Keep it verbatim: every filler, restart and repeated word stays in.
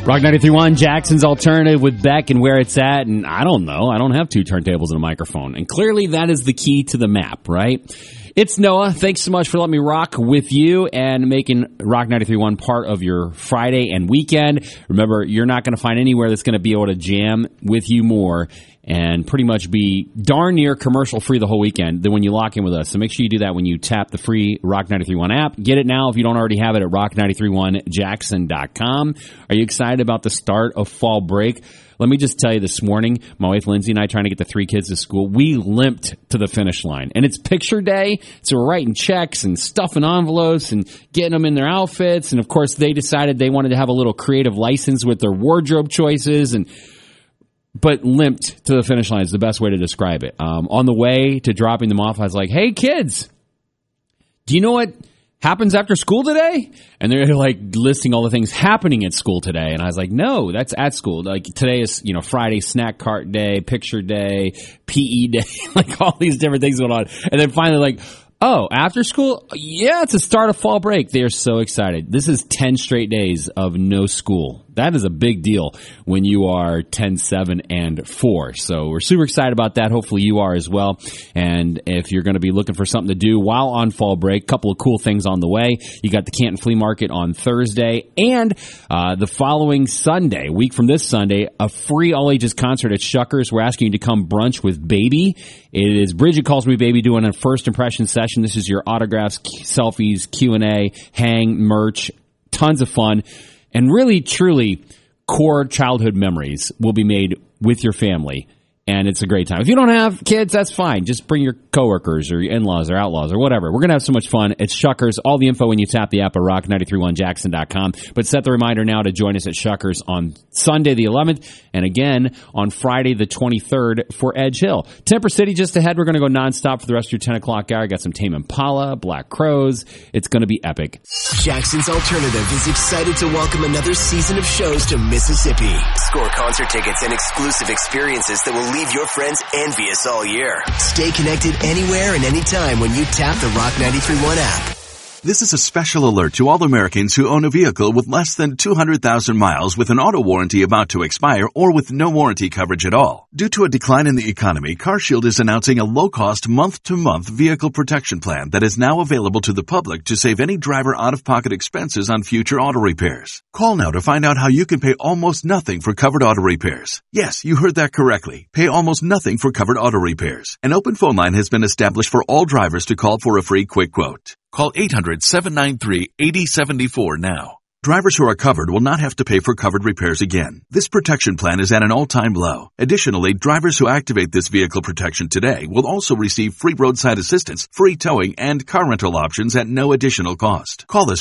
Rock ninety-three point one, Jackson's Alternative with Beck and where it's at. And I don't know. I don't have two turntables and a microphone. And clearly that is the key to the map, right? It's Noah. Thanks so much for letting me rock with you and making Rock ninety-three point one part of your Friday and weekend. Remember, you're not going to find anywhere that's going to be able to jam with you more and pretty much be darn near commercial-free the whole weekend than when you lock in with us. So make sure you do that when you tap the free Rock ninety-three point one app. Get it now if you don't already have it at rock nine three one jackson dot com. Are you excited about the start of fall break? Let me just tell you, this morning, my wife Lindsay and I, trying to get the three kids to school, we limped to the finish line. And it's picture day, so we're writing checks and stuffing envelopes and getting them in their outfits. And, of course, they decided they wanted to have a little creative license with their wardrobe choices. And But limped to the finish line is the best way to describe it. Um, on the way to dropping them off, I was like, hey, kids, do you know what happens after school today? And they're like listing all the things happening at school today. And I was like, no, that's at school. Like today is, you know, Friday, snack cart day, picture day, P E day, like all these different things going on. And then finally like, oh, after school? Yeah, it's the start of fall break. They are so excited. This is ten straight days of no school. That is a big deal when you are ten, seven, and four. So we're super excited about that. Hopefully you are as well. And if you're going to be looking for something to do while on fall break, a couple of cool things on the way. You got the Canton Flea Market on Thursday. And uh, the following Sunday, a week from this Sunday, a free all-ages concert at Shuckers. We're asking you to come brunch with Baby. It is Bridget Calls Me Baby doing a first impression session. This is your autographs, selfies, Q and A, hang, merch, tons of fun. And really, truly, core childhood memories will be made with your family. And it's a great time. If you don't have kids, that's fine. Just bring your coworkers or your in-laws or outlaws or whatever. We're going to have so much fun. It's Shuckers. All the info when you tap the app at rock nine three one jackson dot com. But set the reminder now to join us at Shuckers on Sunday the eleventh and again on Friday the twenty-third for Edge Hill. Temper City just ahead. We're going to go nonstop for the rest of your ten o'clock hour. Got some Tame Impala, Black Crows. It's going to be epic. Jackson's Alternative is excited to welcome another season of shows to Mississippi. Score concert tickets and exclusive experiences that will leave your friends envious all year. Stay connected anywhere and anytime when you tap the Rock ninety-three point one app. This is a special alert to all Americans who own a vehicle with less than two hundred thousand miles with an auto warranty about to expire or with no warranty coverage at all. Due to a decline in the economy, CarShield is announcing a low-cost month-to-month vehicle protection plan that is now available to the public to save any driver out-of-pocket expenses on future auto repairs. Call now to find out how you can pay almost nothing for covered auto repairs. Yes, you heard that correctly. Pay almost nothing for covered auto repairs. An open phone line has been established for all drivers to call for a free quick quote. Call eight hundred, seven nine three, eight zero seven four now. Drivers who are covered will not have to pay for covered repairs again. This protection plan is at an all-time low. Additionally, drivers who activate this vehicle protection today will also receive free roadside assistance, free towing, and car rental options at no additional cost. Call us